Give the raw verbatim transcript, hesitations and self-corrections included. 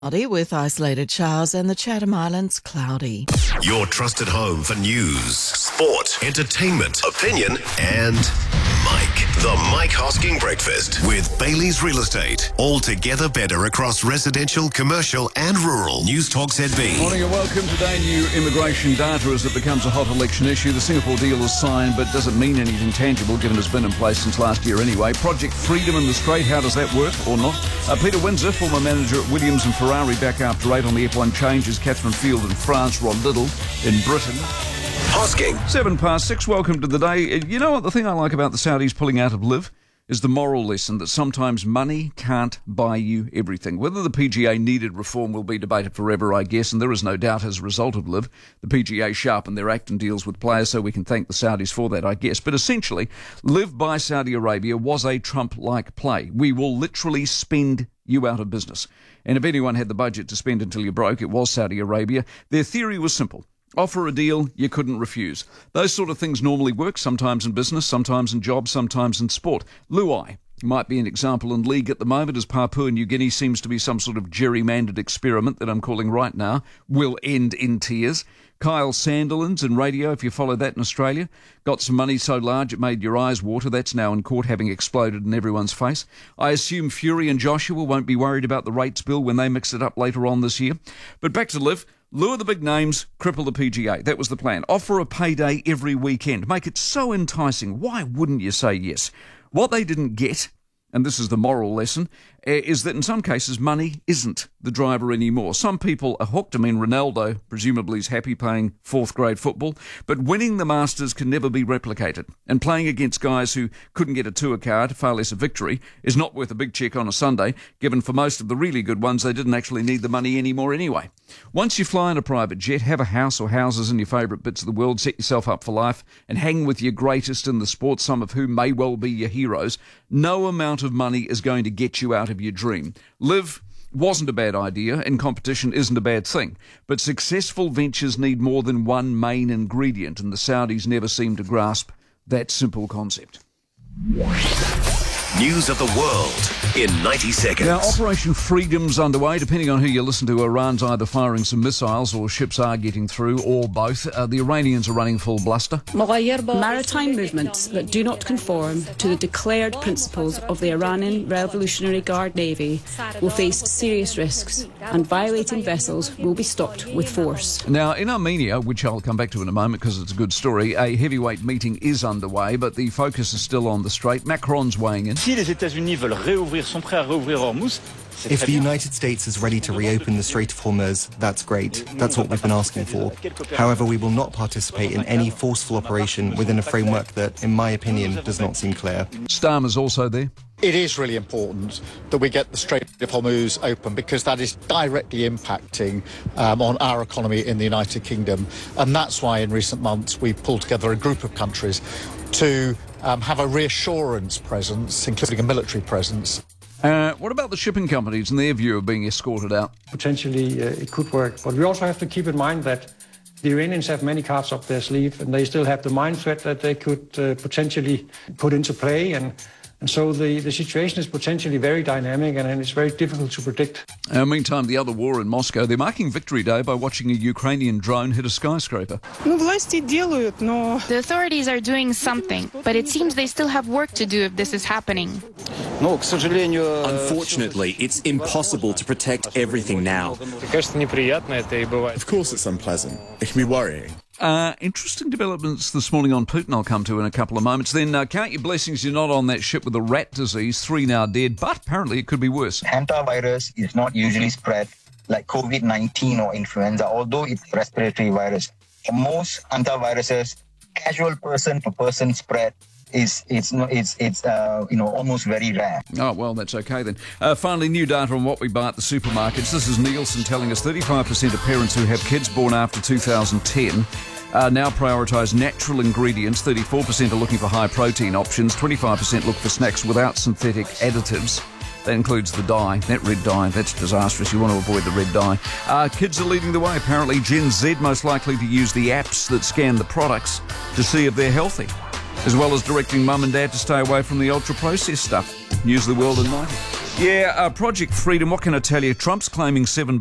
Cloudy with isolated showers and the Chatham Islands cloudy. Your trusted home for news, sport, entertainment, opinion, and Mike. The Mike Hosking Breakfast with Bailey's Real Estate. All together better across residential, commercial, and rural. News Talk Z B. Morning and welcome. Today, new immigration data as it becomes a hot election issue. The Singapore deal is signed, but doesn't mean anything tangible, given it's been in place since last year anyway. Project Freedom in the Strait, how does that work or not? Uh, Peter Windsor, former manager at Williams and Ferrari, back after eight on the F one changes. Catherine Field in France, Rod Little in Britain. Hosking. Seven past six, welcome to the day. You know what, the thing I like about the Saudis pulling out of Live is the moral lesson that sometimes money can't buy you everything. Whether the P G A needed reform will be debated forever, I guess, and there is no doubt as a result of Live, the P G A sharpened their act and deals with players, so we can thank the Saudis for that, I guess. But essentially, Live by Saudi Arabia was a Trump-like play. We will literally spend you out of business. And if anyone had the budget to spend until you broke, it was Saudi Arabia. Their theory was simple. Offer a deal you couldn't refuse. Those sort of things normally work, sometimes in business, sometimes in jobs, sometimes in sport. Luai might be an example in league at the moment, as Papua New Guinea seems to be some sort of gerrymandered experiment that I'm calling right now will end in tears. Kyle Sandilands in radio, if you follow that in Australia, got some money so large it made your eyes water. That's now in court, having exploded in everyone's face. I assume Fury and Joshua won't be worried about the rates bill when they mix it up later on this year. But back to Liv. Lure the big names, cripple the P G A. That was the plan. Offer a payday every weekend. Make it so enticing. Why wouldn't you say yes? What they didn't get, and this is the moral lesson, is that in some cases money isn't the driver anymore. Some people are hooked. I mean, Ronaldo presumably is happy playing fourth grade football, but winning the Masters can never be replicated. And playing against guys who couldn't get a tour card, far less a victory, is not worth a big check on a Sunday, given for most of the really good ones they didn't actually need the money anymore anyway. Once you fly in a private jet, have a house or houses in your favourite bits of the world, set yourself up for life, and hang with your greatest in the sport, some of whom may well be your heroes, no amount of money is going to get you out of your dream. Live wasn't a bad idea, and competition isn't a bad thing. But successful ventures need more than one main ingredient, and the Saudis never seem to grasp that simple concept. News of the world in ninety seconds. Now, Operation Freedom's underway. Depending on who you listen to, Iran's either firing some missiles or ships are getting through, or both. Uh, the Iranians are running full bluster. Maritime movements that do not conform to the declared principles of the Iranian Revolutionary Guard Navy will face serious risks, and violating vessels will be stopped with force. Now, in Armenia, which I'll come back to in a moment because it's a good story, a heavyweight meeting is underway, but the focus is still on the Strait. Macron's weighing in. Si les États-Unis veulent réouvrir, sont prêts à réouvrir Hormuz. If the United States is ready to reopen the Strait of Hormuz, that's great. That's what we've been asking for. However, we will not participate in any forceful operation within a framework that, in my opinion, does not seem clear. Starmer's also there. It is really important that we get the Strait of Hormuz open because that is directly impacting um, on our economy in the United Kingdom. And that's why in recent months we've pulled together a group of countries to um, have a reassurance presence, including a military presence. Uh, what about the shipping companies and their view of being escorted out? Potentially uh, it could work, but we also have to keep in mind that the Iranians have many cards up their sleeve and they still have the mine threat that they could uh, potentially put into play, and And so the, the situation is potentially very dynamic and, and it's very difficult to predict. Uh, meantime, the other war in Moscow, they're marking Victory Day by watching a Ukrainian drone hit a skyscraper. The authorities are doing something, but it seems they still have work to do if this is happening. Unfortunately, it's impossible to protect everything now. Of course it's unpleasant. It can be worrying. Uh, interesting developments this morning on Putin I'll come to in a couple of moments. Then uh, count your blessings you're not on that ship with the rat disease. Three now dead, but apparently it could be worse. Hantavirus is not usually spread like COVID nineteen or influenza, although it's a respiratory virus. For most hantaviruses, casual person-to-person spread is it's it's it's uh, you know almost very rare. Oh well, that's okay then. Uh, finally, new data on what we buy at the supermarkets. This is Nielsen telling us thirty-five percent of parents who have kids born after two thousand ten uh, now prioritise natural ingredients. thirty-four percent are looking for high protein options. twenty-five percent look for snacks without synthetic additives. That includes the dye, that red dye. That's disastrous. You want to avoid the red dye. Uh, kids are leading the way, apparently. Gen Z most likely to use the apps that scan the products to see if they're healthy, as well as directing mum and dad to stay away from the ultra-processed stuff. News of the world in ninety. Yeah, uh, Project Freedom, what can I tell you? Trump's claiming seven